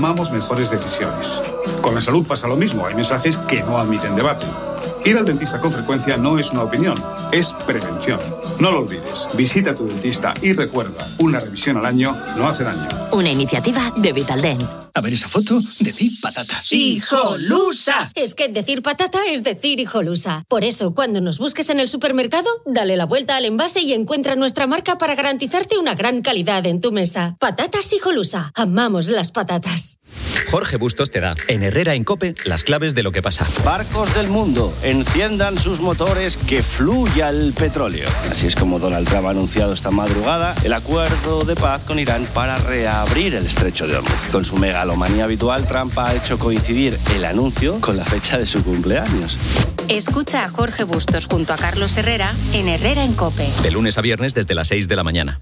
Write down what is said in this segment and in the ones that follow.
tomamos mejores decisiones. Con la salud pasa lo mismo, hay mensajes que no admiten debate. Ir al dentista con frecuencia no es una opinión, es prevención. No lo olvides, visita a tu dentista y recuerda, una revisión al año no hace daño. Una iniciativa de Vitaldent. A ver esa foto, decir patata. ¡Hijolusa! Es que decir patata es decir hijolusa. Por eso, cuando nos busques en el supermercado, dale la vuelta al envase y encuentra nuestra marca para garantizarte una gran calidad en tu mesa. Patatas Hijolusa. Amamos las patatas. Jorge Bustos te da, en Herrera en COPE, las claves de lo que pasa. Barcos del mundo, enciendan sus motores, que fluya el petróleo. Así es como Donald Trump ha anunciado esta madrugada el acuerdo de paz con Irán para reabrir el estrecho de Hormuz. Con su megalomanía habitual, Trump ha hecho coincidir el anuncio con la fecha de su cumpleaños. Escucha a Jorge Bustos junto a Carlos Herrera en Herrera en COPE. De lunes a viernes desde las 6 de la mañana.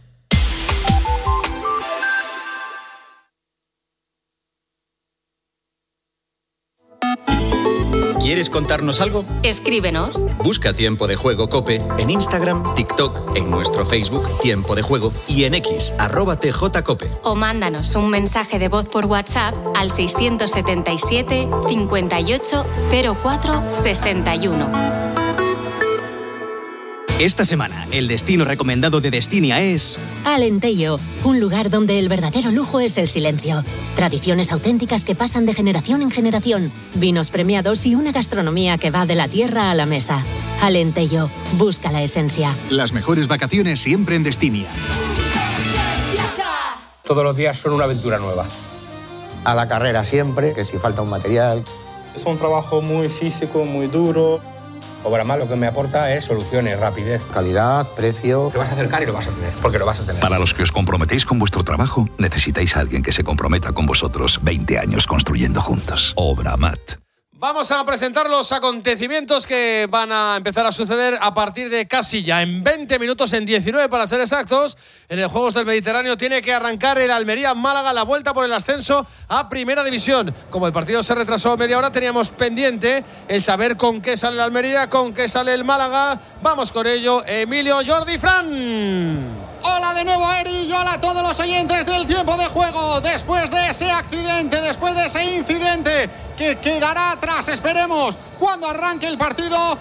¿Quieres contarnos algo? Escríbenos. Busca Tiempo de Juego COPE en Instagram, TikTok, en nuestro Facebook Tiempo de Juego y en X, @TJCOPE. O mándanos un mensaje de voz por WhatsApp al 677 58 04 61. Esta semana, el destino recomendado de Destinia es... Alentejo, un lugar donde el verdadero lujo es el silencio. Tradiciones auténticas que pasan de generación en generación. Vinos premiados y una gastronomía que va de la tierra a la mesa. Alentejo, busca la esencia. Las mejores vacaciones siempre en Destinia. Todos los días son una aventura nueva. A la carrera siempre, que si falta un material. Es un trabajo muy físico, muy duro. Obramás lo que me aporta es soluciones, rapidez, calidad, precio. Te vas a acercar y lo vas a tener, porque lo vas a tener. Para los que os comprometéis con vuestro trabajo, necesitáis a alguien que se comprometa con vosotros 20 años construyendo juntos. Obramat. Vamos a presentar los acontecimientos que van a empezar a suceder a partir de casi ya en 20 minutos, en 19 para ser exactos. En el Juegos del Mediterráneo tiene que arrancar el Almería-Málaga, la vuelta por el ascenso a Primera División. Como el partido se retrasó media hora, teníamos pendiente el saber con qué sale el Almería, con qué sale el Málaga. Vamos con ello, Emilio, Jordi, Fran. Hola de nuevo, Eri, y hola a todos los oyentes del Tiempo de Juego. Después de ese accidente, después de ese incidente que quedará atrás, esperemos, cuando arranque el partido,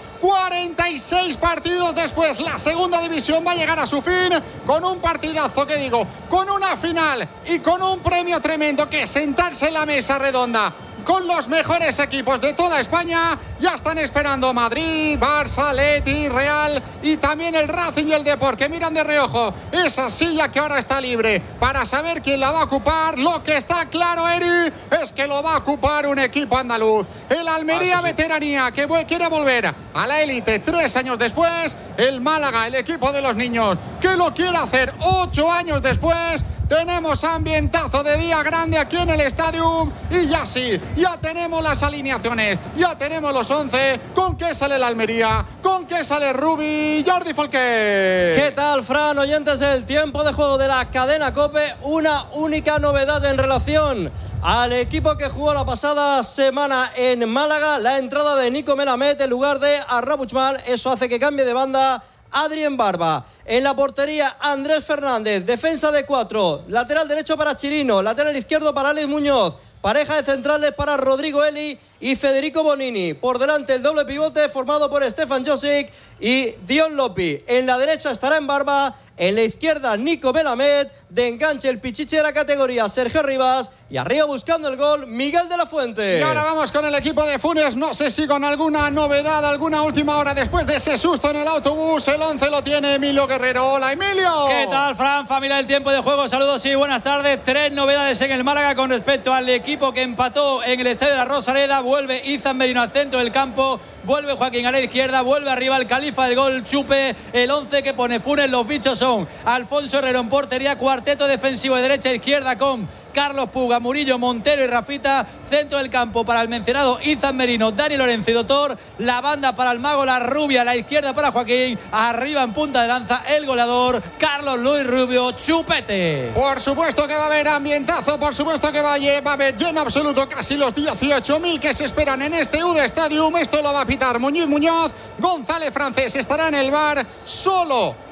46 partidos después, la segunda división va a llegar a su fin con un partidazo, que digo, con una final y con un premio tremendo, que sentarse en la mesa redonda con los mejores equipos de toda España. Ya están esperando Madrid, Barça, Atleti, Real y también el Racing y el Depor, que miran de reojo esa silla que ahora está libre para saber quién la va a ocupar. Lo que está claro, Eri, es que lo va a ocupar un equipo andaluz, el Almería Veteranía, que quiere volver a la élite 3 años después. El Málaga, el equipo de los niños, que lo quiere hacer 8 años después. Tenemos ambientazo de día grande aquí en el estadio y ya sí, ya tenemos las alineaciones, ya tenemos los 11. ¿Con qué sale el Almería? ¿Con qué sale Rubi? Jordi Folqué. ¿Qué tal, Fran? Oyentes del Tiempo de Juego de la cadena COPE, una única novedad en relación al equipo que jugó la pasada semana en Málaga, la entrada de Nico Melamed en lugar de Arrabuchmal. Eso hace que cambie de banda Adrien Barba. En la portería, Andrés Fernández. Defensa de 4. Lateral derecho para Chirino. Lateral izquierdo para Alex Muñoz. Pareja de centrales para Rodrigo Eli y Federico Bonini. Por delante el doble pivote formado por Stefan Josic y Dion Lopi. En la derecha estará en Barba. En la izquierda, Nico Melamed. De enganche, el pichichi de la categoría, Sergio Rivas. Y arriba buscando el gol, Miguel de la Fuente. Y ahora vamos con el equipo de Funes. No sé si con alguna novedad, alguna última hora después de ese susto en el autobús. El 11 lo tiene Emilio Guerrero. Hola, Emilio. ¿Qué tal, Fran? Familia del Tiempo de Juego. Saludos y buenas tardes. 3 novedades en el Málaga con respecto al equipo que empató en el Estadio de la Rosaleda. Vuelve Izan Merino al centro del campo. Vuelve Joaquín a la izquierda. Vuelve arriba el califa del gol Chupe. El 11 que pone Funes. Los bichos son Alfonso Herrero en portería. Cuarteto defensivo de derecha a izquierda con Carlos Puga, Murillo, Montero y Rafita. Centro del campo para el mencionado Izan Merino, Dani Lorenzo y Doctor. La banda para el mago La Rubia, la izquierda para Joaquín. Arriba en punta de lanza el goleador Carlos Luis Rubio, Chupete. Por supuesto que va a haber ambientazo, por supuesto que va a haber lleno absoluto, casi los 18.000 que se esperan en este UD Stadium. Esto lo va a pitar Muñoz. González Francés estará en el bar. Solo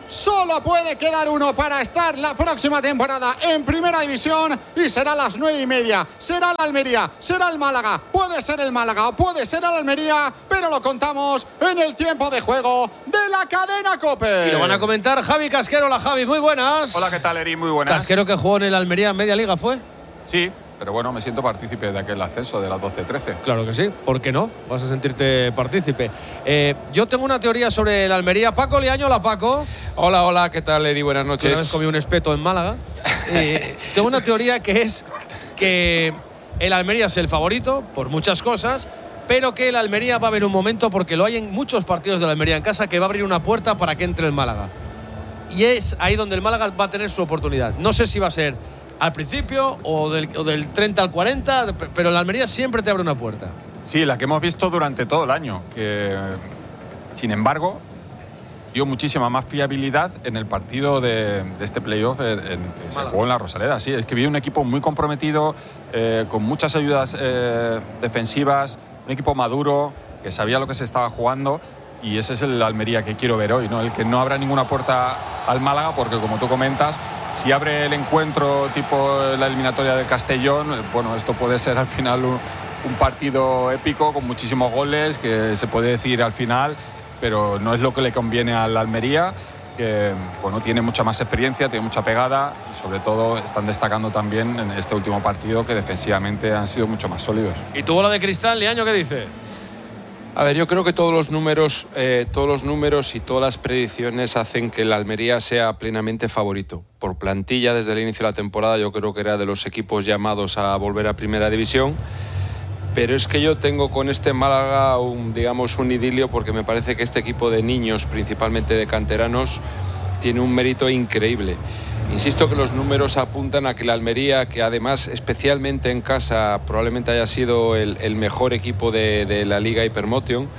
Solo puede quedar uno para estar la próxima temporada en Primera División y será a las 9:30. Será la Almería, será el Málaga. Puede ser el Málaga o puede ser el Almería, pero lo contamos en el tiempo de juego de la cadena COPE. Y lo van a comentar Javi Casquero. Hola Javi, muy buenas. Hola, ¿qué tal, Eri? Muy buenas. Casquero, que jugó en el Almería en media liga, ¿fue? Sí, pero bueno, me siento partícipe de aquel ascenso de las 12-13. Claro que sí, ¿por qué no? Vas a sentirte partícipe. Yo tengo una teoría sobre el Almería. Paco Liaño, hola Paco. Hola, ¿qué tal, Eri? Buenas noches. Una vez comí un espeto en Málaga. Tengo una teoría que es que el Almería es el favorito por muchas cosas, pero que el Almería va a haber un momento, porque lo hay en muchos partidos de la Almería en casa, que va a abrir una puerta para que entre el Málaga. Y es ahí donde el Málaga va a tener su oportunidad. No sé si va a ser al principio o del 30 al 40, pero la Almería siempre te abre una puerta. Sí, la que hemos visto durante todo el año, que sin embargo dio muchísima más fiabilidad en el partido de este playoff en que se jugó en la Rosaleda. Sí, es que vi un equipo muy comprometido, con muchas ayudas defensivas, un equipo maduro, que sabía lo que se estaba jugando. Y ese es el Almería que quiero ver hoy, ¿no? El que no abra ninguna puerta al Málaga, porque como tú comentas, si abre el encuentro tipo la eliminatoria de Castellón, bueno, esto puede ser al final un partido épico con muchísimos goles, que se puede decir al final, pero no es lo que le conviene al Almería, que bueno, tiene mucha más experiencia, tiene mucha pegada y sobre todo están destacando también en este último partido que defensivamente han sido mucho más sólidos. ¿Y tu bola de cristal, Liaño, qué dice? A ver, yo creo que todos los números y todas las predicciones hacen que el Almería sea plenamente favorito. Por plantilla, desde el inicio de la temporada, yo creo que era de los equipos llamados a volver a Primera División. Pero es que yo tengo con este Málaga un idilio, porque me parece que este equipo de niños, principalmente de canteranos, tiene un mérito increíble. Insisto que los números apuntan a que la Almería, que además especialmente en casa probablemente haya sido el mejor equipo de la Liga Hypermotion,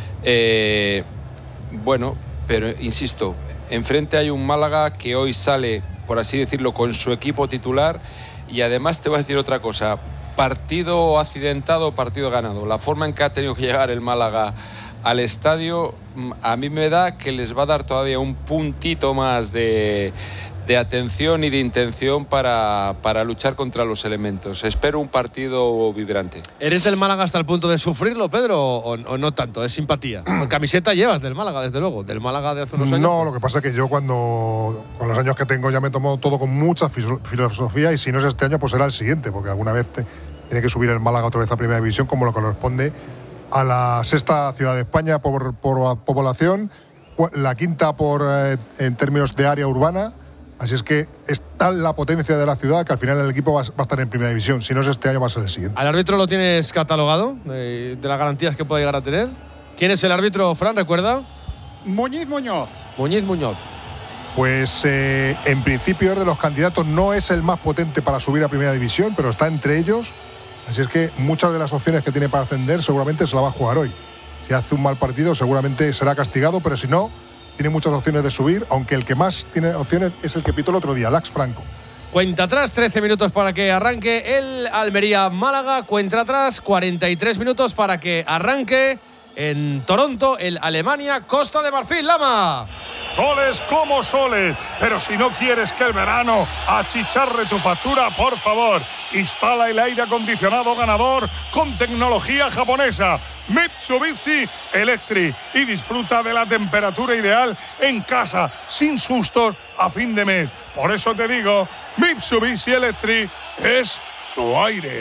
bueno, pero insisto, enfrente hay un Málaga que hoy sale, por así decirlo, con su equipo titular. Y además te voy a decir otra cosa: partido accidentado, partido ganado. La forma en que ha tenido que llegar el Málaga al estadio, a mí me da que les va a dar todavía un puntito más de atención y de intención para luchar contra los elementos. Espero un partido vibrante. ¿Eres del Málaga hasta el punto de sufrirlo, Pedro, o no tanto? ¿Es simpatía? Camiseta llevas del Málaga, desde luego, del Málaga de hace unos años. No, lo que pasa es que yo con los años que tengo ya me tomo todo con mucha filosofía, y si no es este año pues será el siguiente, porque alguna vez tiene que subir el Málaga otra vez a Primera División, como lo corresponde a la sexta ciudad de España por población, la quinta en términos de área urbana. Así es que es tal la potencia de la ciudad que al final el equipo va a estar en Primera División. Si no es este año, va a ser el siguiente. ¿Al árbitro lo tienes catalogado de las garantías que puede llegar a tener? ¿Quién es el árbitro, Fran, recuerda? Muñiz Muñoz. Muñiz Muñoz. Pues en principio es de los candidatos, no es el más potente para subir a Primera División, pero está entre ellos. Así es que muchas de las opciones que tiene para ascender seguramente se la va a jugar hoy. Si hace un mal partido seguramente será castigado, pero si no, tiene muchas opciones de subir, aunque el que más tiene opciones es el que pitó el otro día, Lax Franco. Cuenta atrás, 13 minutos para que arranque el Almería-Málaga. Cuenta atrás, 43 minutos para que arranque en Toronto el Alemania-Costa de Marfil. Lama. Goles como soles, pero si no quieres que el verano achicharre tu factura, por favor, instala el aire acondicionado ganador con tecnología japonesa Mitsubishi Electric y disfruta de la temperatura ideal en casa, sin sustos a fin de mes. Por eso te digo, Mitsubishi Electric es tu aire.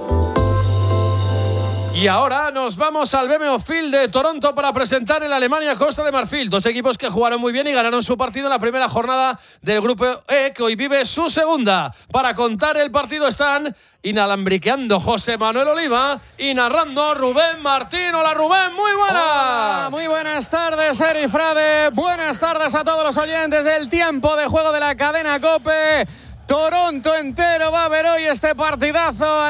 Y ahora nos vamos al BMO Field de Toronto para presentar el Alemania-Costa de Marfil. Dos equipos que jugaron muy bien y ganaron su partido en la primera jornada del Grupo E, que hoy vive su segunda. Para contar el partido están inalambriqueando José Manuel Oliva y narrando Rubén Martín. Hola Rubén, muy buenas. Hola, muy buenas tardes, Eri Frade. Buenas tardes a todos los oyentes del tiempo de juego de la cadena COPE. Toronto entero va a ver hoy este partidazo. Alemania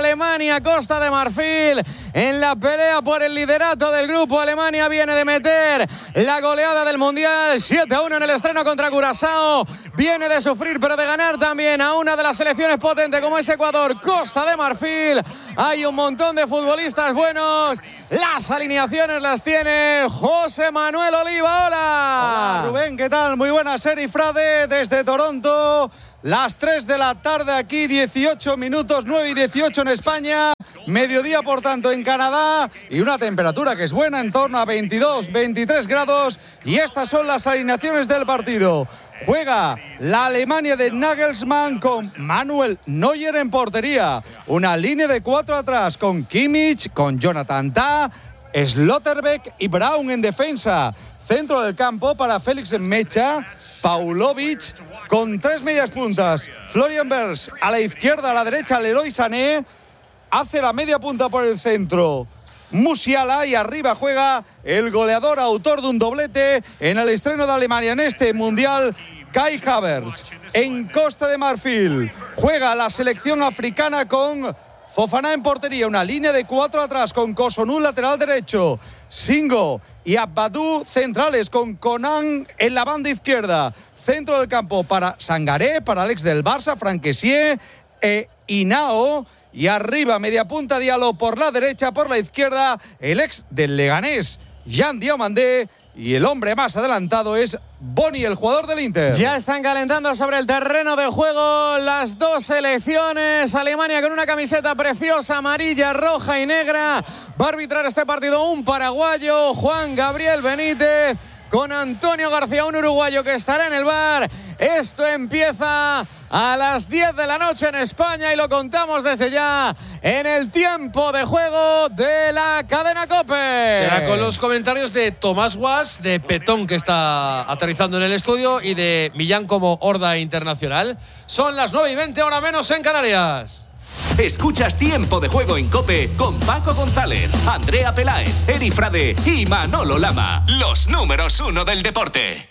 Alemania, Costa de Marfil en la pelea por el liderato del grupo. Alemania viene de meter la goleada del Mundial 7-1 en el estreno contra Curazao. Viene de sufrir, pero de ganar también a una de las selecciones potentes como es Ecuador, Costa de Marfil. Hay un montón de futbolistas buenos. Las alineaciones las tiene José Manuel Oliva. Hola Rubén, ¿qué tal? Muy buenas, Eri Frade desde Toronto. Las 3 de la tarde aquí, 18 minutos, 9 y 18 en España. Mediodía, por tanto, en Canadá. Y una temperatura que es buena, en torno a 22, 23 grados. Y estas son las alineaciones del partido. Juega la Alemania de Nagelsmann con Manuel Neuer en portería. Una línea de 4 atrás con Kimmich, con Jonathan Tah, Slotterbeck y Braun en defensa. Centro del campo para Félix Mecha, Paulovic con 3 medias puntas. Florian Wirtz a la izquierda, a la derecha Leroy Sané. Hace la media punta por el centro Musiala, y arriba juega el goleador, autor de un doblete en el estreno de Alemania en este Mundial, Kai Havertz. En Costa de Marfil juega la selección africana con Fofana en portería, una línea de 4 atrás con Cotonou lateral derecho, Singo y Abadou centrales con Conan en la banda izquierda. Centro del campo para Sangaré, para Alex del Barça, Franck Kessié e Hinao. Y arriba, media punta, Diallo por la derecha, por la izquierda, el ex del Leganés, Jean Diomandé. Y el hombre más adelantado es Boni, el jugador del Inter. Ya están calentando sobre el terreno de juego las dos selecciones. Alemania con una camiseta preciosa, amarilla, roja y negra. Va a arbitrar este partido un paraguayo, Juan Gabriel Benítez, con Antonio García, un uruguayo que estará en el VAR. Esto empieza a las 10 de la noche en España y lo contamos desde ya en el tiempo de juego de la cadena COPE. Será con los comentarios de Tomás Guas, de Petón, que está aterrizando en el estudio, y de Millán como Horda Internacional. Son las 9:20, hora menos en Canarias. Escuchas Tiempo de Juego en COPE con Paco González, Andrea Peláez, Eri Frade y Manolo Lama. Los números 1 del deporte.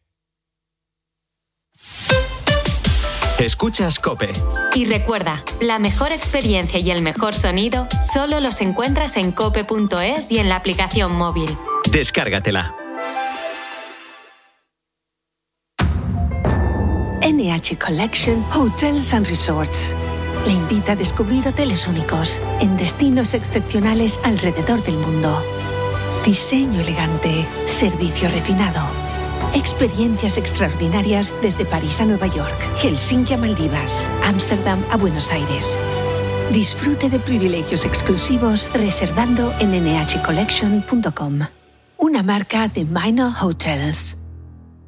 Escuchas COPE. Y recuerda, la mejor experiencia y el mejor sonido solo los encuentras en cope.es y en la aplicación móvil. Descárgatela. NH Collection Hotels and Resorts le invita a descubrir hoteles únicos en destinos excepcionales alrededor del mundo. Diseño elegante, servicio refinado, experiencias extraordinarias desde París a Nueva York, Helsinki a Maldivas, Ámsterdam a Buenos Aires. Disfrute de privilegios exclusivos reservando en nhcollection.com. Una marca de Minor Hotels.